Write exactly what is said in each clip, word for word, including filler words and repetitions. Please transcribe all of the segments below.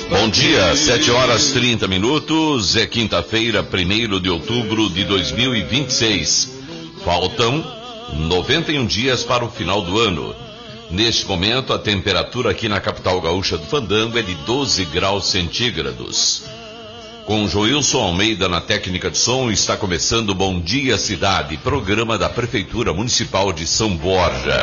Bom dia, sete horas trinta minutos, é quinta-feira, primeiro de outubro de dois mil e vinte e seis. Faltam noventa e um dias para o final do ano. Neste momento, a temperatura aqui na capital gaúcha do Fandango é de doze graus centígrados. Com Joilson Almeida na técnica de som, está começando Bom Dia Cidade, programa da Prefeitura Municipal de São Borja.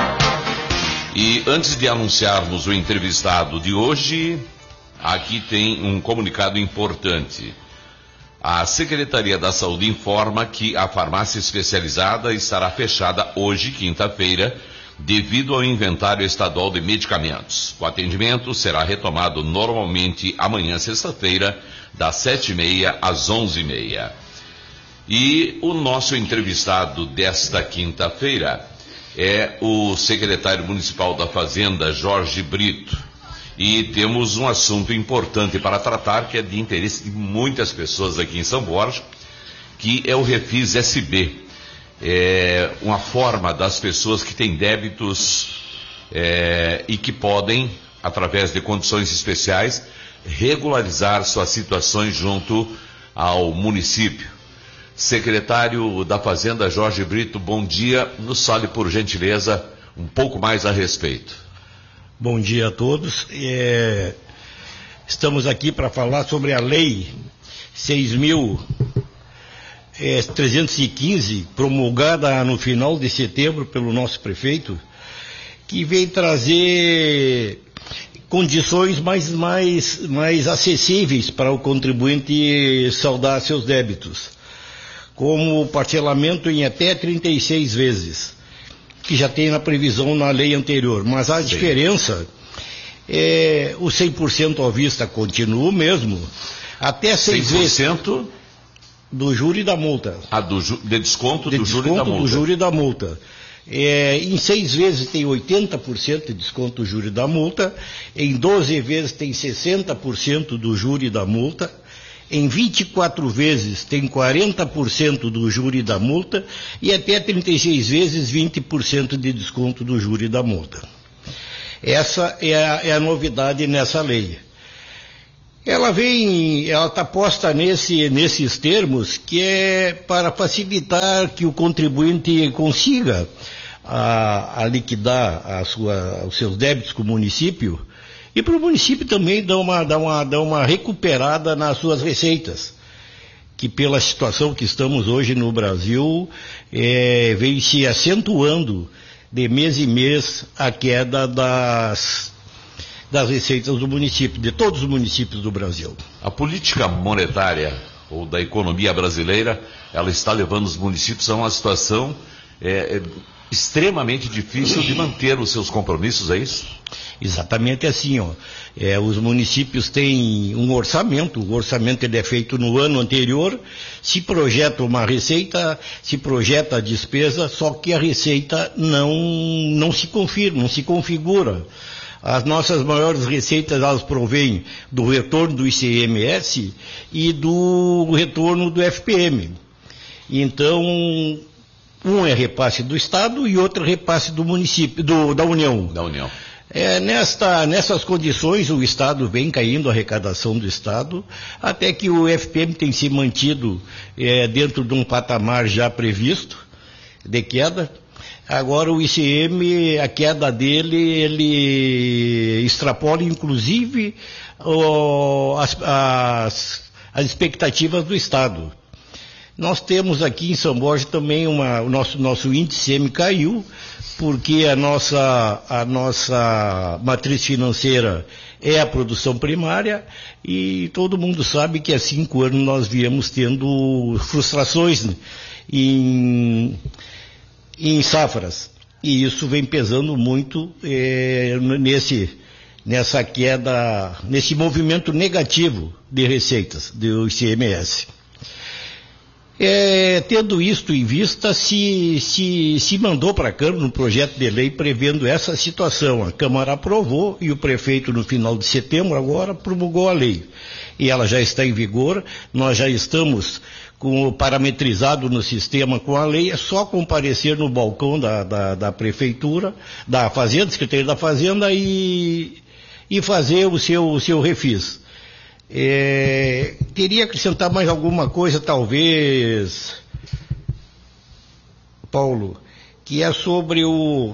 E antes de anunciarmos o entrevistado de hoje, aqui tem um comunicado importante. A Secretaria da Saúde informa que a farmácia especializada estará fechada hoje, quinta-feira, devido ao inventário estadual de medicamentos. O atendimento será retomado normalmente amanhã, sexta-feira, das sete e meia às onze e meia. E o nosso entrevistado desta quinta-feira é o secretário municipal da Fazenda, Jorge Brito. E temos um assunto importante para tratar, que é de interesse de muitas pessoas aqui em São Borja, que é o Refis S B. É uma forma das pessoas que têm débitos é, e que podem, através de condições especiais, regularizar suas situações junto ao município. Secretário da Fazenda, Jorge Brito, bom dia. Nos fale, por gentileza, um pouco mais a respeito. Bom dia a todos. É, estamos aqui para falar sobre a Lei seis mil trezentos e quinze, promulgada no final de setembro pelo nosso prefeito, que vem trazer condições mais, mais, mais acessíveis para o contribuinte saldar seus débitos, como o parcelamento em até trinta e seis vezes, que já tem na previsão na lei anterior. Mas a Sim. diferença é o cem por cento à vista continua o mesmo, até seis vezes... cem por cento do juro e da multa. Ah, do ju... de desconto de do desconto juro e da multa. do juro e da multa. É, em seis vezes tem oitenta por cento de desconto do juro e da multa, em doze vezes tem sessenta por cento do juro e da multa, em vinte e quatro vezes tem quarenta por cento do juro e da multa, e até trinta e seis vezes vinte por cento de desconto do juro e da multa. Essa é a, é a novidade nessa lei. Ela vem, ela está posta nesse, nesses termos, que é para facilitar que o contribuinte consiga a, a liquidar a sua, os seus débitos com o município, e para o município também dar uma, dar, uma, dar uma recuperada nas suas receitas, que pela situação que estamos hoje no Brasil, é, vem se acentuando de mês em mês a queda das... das receitas do município, de todos os municípios do Brasil. A política monetária ou da economia brasileira, ela está levando os municípios a uma situação é, é, extremamente difícil de manter os seus compromissos, é isso? Exatamente assim, ó. É, os municípios têm um orçamento, o orçamento ele é feito no ano anterior, se projeta uma receita, se projeta a despesa, só que a receita não, não se confirma, não se configura. As nossas maiores receitas, elas provêm do retorno do I C M S e do retorno do F P M. Então, um é repasse do Estado e outro é repasse do município, do, da União. Da União. É, nesta, nessas condições, o Estado vem caindo, a arrecadação do Estado, até que o F P M tem se mantido é, dentro de um patamar já previsto de queda. Agora o I C M, a queda dele, ele extrapola inclusive oh, as, as, as expectativas do Estado. Nós temos aqui em São Borja também uma, o nosso, nosso índice C M caiu, porque a nossa, a nossa matriz financeira é a produção primária, e todo mundo sabe que há cinco anos nós viemos tendo frustrações, né, em... em safras, e isso vem pesando muito é, nesse, nessa queda, nesse movimento negativo de receitas do I C M S. É, tendo isto em vista, se, se, se mandou para a Câmara um projeto de lei prevendo essa situação. A Câmara aprovou e o prefeito, no final de setembro, agora promulgou a lei. E ela já está em vigor, nós já estamos com, parametrizado no sistema com a lei, é só comparecer no balcão da, da, da prefeitura, da Fazenda, Secretaria da Fazenda, e, e fazer o seu, o seu refis. É, queria acrescentar mais alguma coisa, talvez, Paulo, que é sobre o,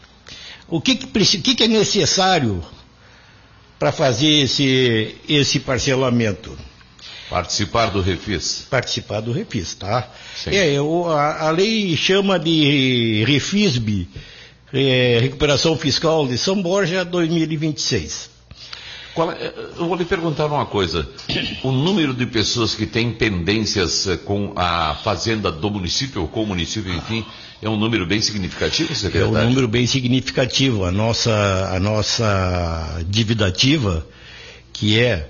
o que, que, que, que é necessário para fazer esse, esse parcelamento. Participar do refis. Participar do refis, tá? É, o, a, a lei chama de Refisb, é, Recuperação Fiscal de São Borja dois mil e vinte e seis. Qual é, eu vou lhe perguntar uma coisa. O número de pessoas que têm pendências com a fazenda do município, ou com o município, enfim, é um número bem significativo, secretário? É um número bem significativo. A nossa, a nossa dívida ativa, que é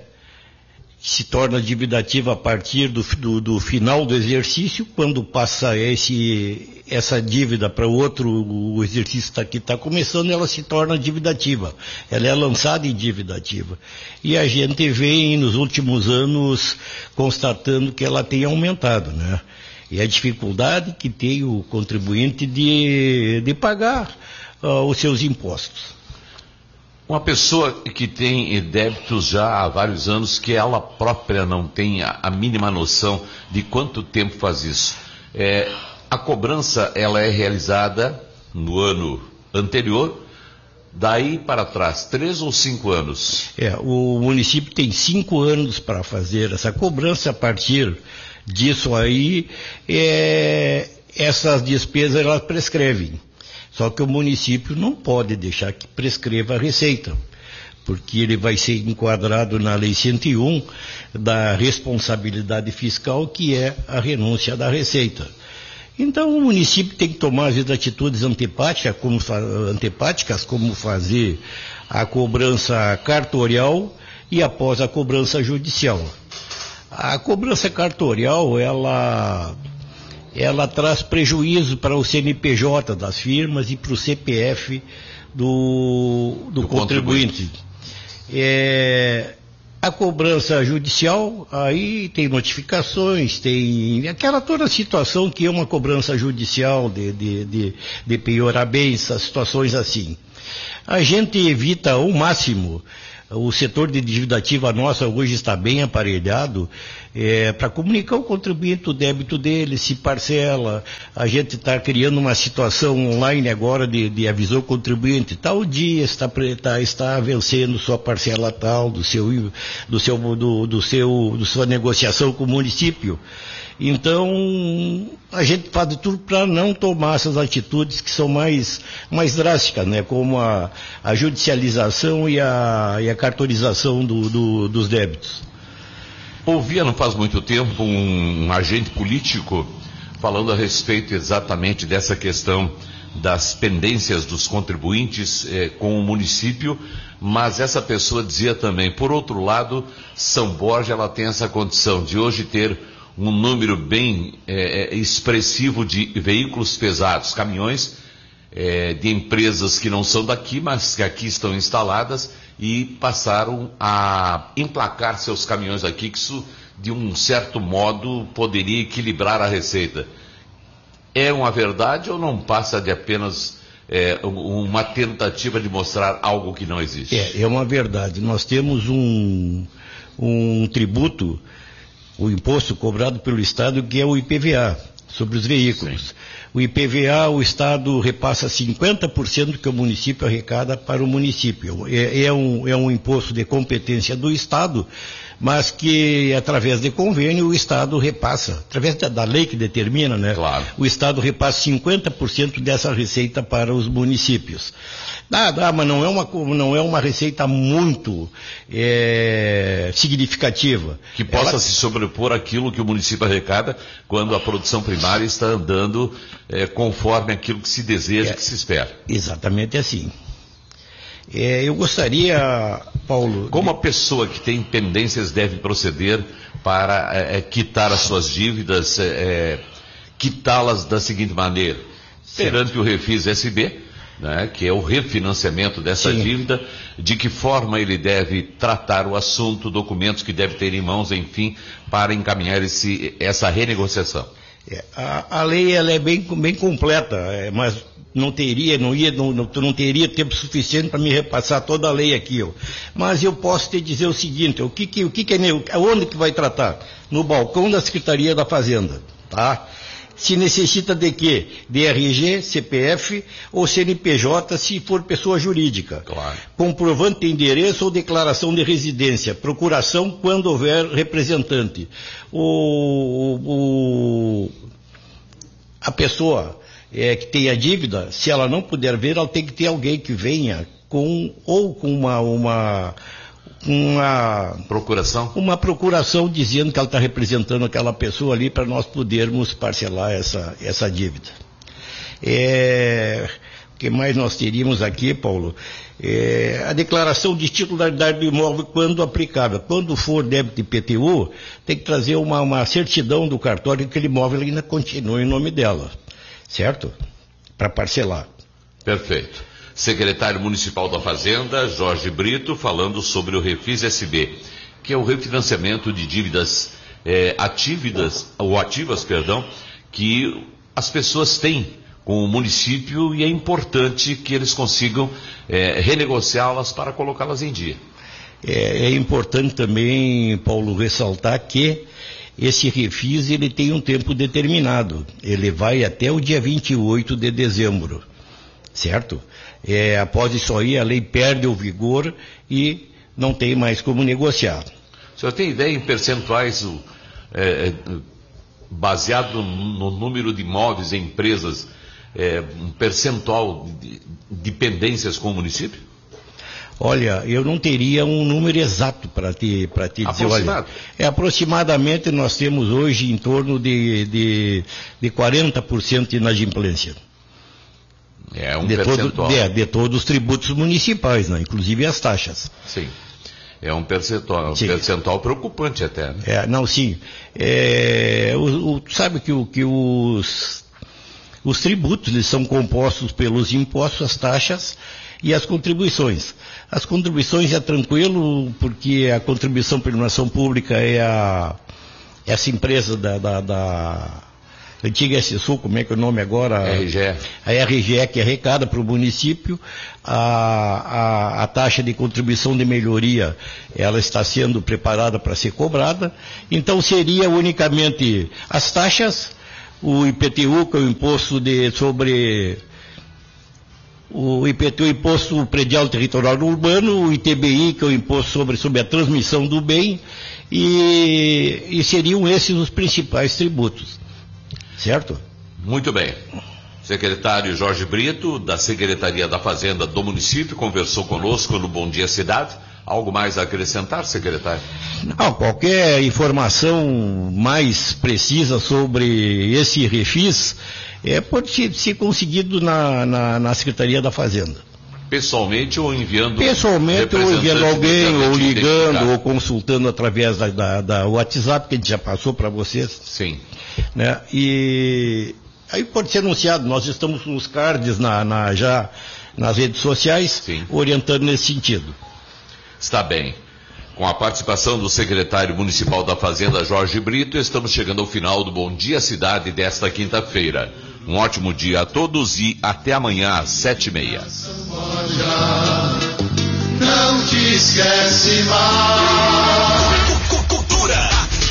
se torna dívida ativa a partir do, do, do final do exercício, quando passa esse, essa dívida para o outro, o exercício tá, que está começando, ela se torna dívida ativa. Ela é lançada em dívida ativa. E a gente vem nos últimos anos constatando que ela tem aumentado, né? E a dificuldade que tem o contribuinte de, de pagar uh, os seus impostos. Uma pessoa que tem débitos já há vários anos, que ela própria não tem a, a mínima noção de quanto tempo faz isso. É, a cobrança, ela é realizada no ano anterior, daí para trás, três ou cinco anos? É, o município tem cinco anos para fazer essa cobrança. A partir disso aí, é, essas despesas elas prescrevem. Só que o município não pode deixar que prescreva a receita, porque ele vai ser enquadrado na Lei cento e um da responsabilidade fiscal, que é a renúncia da receita. Então o município tem que tomar as atitudes antipáticas, como, antipáticas, como fazer a cobrança cartorial e após a cobrança judicial. A cobrança cartorial, ela... ela traz prejuízo para o C N P J das firmas e para o C P F do, do, do contribuinte. contribuinte. É, a cobrança judicial, aí tem notificações, tem aquela toda a situação que é uma cobrança judicial de, de, de, de penhorar bens, situações assim. A gente evita ao máximo. O setor de dívida ativa nossa hoje está bem aparelhado é, para comunicar o contribuinte o débito dele, se parcela. A gente está criando uma situação online agora de, de avisar o contribuinte, tal dia está, está, está vencendo sua parcela tal, do seu, do seu, do, do seu, do sua negociação com o município. Então, a gente faz de tudo para não tomar essas atitudes que são mais, mais drásticas, né? Como a, a judicialização e a, e a cartorização do, do, dos débitos. Ouvia não faz muito tempo um, um agente político falando a respeito exatamente dessa questão das pendências dos contribuintes eh, com o município, mas essa pessoa dizia também, por outro lado, São Borja ela tem essa condição de hoje ter um número bem é, expressivo de veículos pesados, caminhões é, de empresas que não são daqui, mas que aqui estão instaladas e passaram a emplacar seus caminhões aqui, que isso, de um certo modo, poderia equilibrar a receita. É uma verdade ou não passa de apenas é, uma tentativa de mostrar algo que não existe? É, é uma verdade. Nós temos um, um tributo, o imposto cobrado pelo Estado, que é o I P V A, sobre os veículos. Sim. O I P V A, o Estado repassa cinquenta por cento que o município arrecada para o município. É, é, um, é um imposto de competência do Estado, mas que, através de convênio, o Estado repassa, através da, da lei que determina, né? Claro. O Estado repassa cinquenta por cento dessa receita para os municípios. Ah, ah, mas não é uma, não é uma receita muito é, significativa. Que possa Ela... se sobrepor àquilo que o município arrecada quando a produção primária está andando é, conforme aquilo que se deseja, é, que se espera. Exatamente assim. É, eu gostaria, Paulo... Como de... a pessoa que tem pendências deve proceder para é, quitar as suas dívidas, é, quitá-las da seguinte maneira? Certo. Perante o Refis S B, né, que é o refinanciamento dessa Sim. dívida, de que forma ele deve tratar o assunto, documentos que deve ter em mãos, enfim, para encaminhar esse, essa renegociação? É, a, a lei ela é bem, bem completa, é, mas não teria, não ia, não, não, não teria tempo suficiente para me repassar toda a lei aqui, ó. Mas eu posso te dizer o seguinte, o que que, o que que é, onde que vai tratar? No balcão da Secretaria da Fazenda, tá? Se necessita de quê? De R G, C P F ou C N P J, se for pessoa jurídica. Claro. Comprovante de endereço ou declaração de residência. Procuração quando houver representante. O, o, a pessoa é, que tem a dívida, se ela não puder ver, ela tem que ter alguém que venha com, ou com uma... uma Uma procuração? Uma procuração dizendo que ela está representando aquela pessoa ali para nós podermos parcelar essa, essa dívida. É, o que mais nós teríamos aqui, Paulo? É, a declaração de titularidade do imóvel quando aplicável. Quando for débito de I P T U, tem que trazer uma, uma certidão do cartório que aquele imóvel ainda continua em nome dela, certo? Para parcelar. Perfeito. Secretário Municipal da Fazenda, Jorge Brito, falando sobre o Refis S B, que é o refinanciamento de dívidas é, atívidas, ou ativas, perdão, que as pessoas têm com o município e é importante que eles consigam é, renegociá-las para colocá-las em dia. É, é importante também, Paulo, ressaltar que esse refis ele tem um tempo determinado, ele vai até o dia vinte e oito de dezembro, certo? É, após isso aí, a lei perde o vigor e não tem mais como negociar. O senhor tem ideia em percentuais é, baseado no número de imóveis e empresas, é, um percentual de, de pendências com o município? Olha, eu não teria um número exato para te, para te dizer. Olha, é, aproximadamente nós temos hoje em torno de, de, de quarenta por cento de inadimplência. É um de percentual. Todo, de, de todos os tributos municipais, né? Inclusive as taxas. Sim. É um percentual, um percentual preocupante até. Né? É, não, sim. É, o, o, sabe que, o, que os, os tributos eles são compostos pelos impostos, as taxas e as contribuições. As contribuições é tranquilo, porque a contribuição para a iluminação pública é a, essa empresa da... da, da antiga S Sul, como é que é o nome agora? R G E. A R G E que arrecada para o município, a, a, a taxa de contribuição de melhoria, ela está sendo preparada para ser cobrada, então seria unicamente as taxas, o I P T U, que é o imposto de, sobre... O I P T U, Imposto Predial Territorial Urbano, o I T B I, que é o imposto sobre, sobre a transmissão do bem, e, e seriam esses os principais tributos. Certo? Muito bem. Secretário Jorge Brito, da Secretaria da Fazenda do município, conversou conosco no Bom Dia Cidade. Algo mais a acrescentar, secretário? Não, qualquer informação mais precisa sobre esse refis é, pode ser, ser conseguido na, na, na Secretaria da Fazenda. Pessoalmente ou enviando... Pessoalmente ou enviando alguém, ou ligando, ou consultando através da, da, da WhatsApp, que a gente já passou para vocês. Sim. Né? E aí pode ser anunciado, nós estamos com os cards na, na, já nas redes sociais, sim, orientando nesse sentido. Está bem. Com a participação do secretário municipal da Fazenda, Jorge Brito, estamos chegando ao final do Bom Dia Cidade desta quinta-feira. Um ótimo dia a todos e até amanhã às sete e meia. Não te esquece mais. Cultura.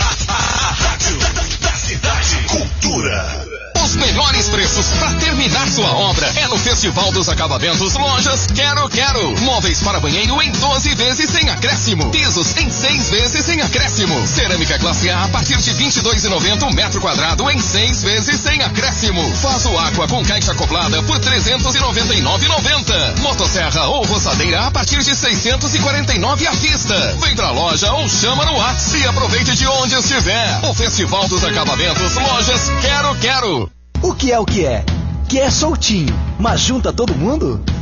Cultura. Os melhores preços para terminar sua obra é no Festival dos Acabamentos Lojas Quero Quero. Móveis para banheiro em doze vezes sem acréscimo. Pisos em seis vezes sem acréscimo. Cerâmica classe A a partir de vinte e dois reais e noventa centavos um metro quadrado em seis vezes sem acréscimo. Vaso Aqua com caixa acoplada por trezentos e noventa e nove reais e noventa centavos. Motosserra ou roçadeira a partir de seiscentos e quarenta e nove reais à vista. Vem pra loja ou chama no WhatsApp e aproveite de onde estiver. O Festival dos Acabamentos Lojas Quero Quero. O que é o que é? Que é soltinho, mas junta todo mundo?